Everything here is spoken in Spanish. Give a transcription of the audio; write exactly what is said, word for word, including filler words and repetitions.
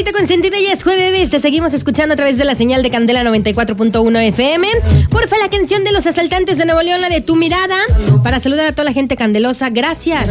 gente consentida, ya es jueves. Te seguimos escuchando a través de la señal de Candela noventa y cuatro punto uno F M. Porfa, la canción de los asaltantes de Nuevo León, la de Tu Mirada. Para saludar a toda la gente candelosa. Gracias.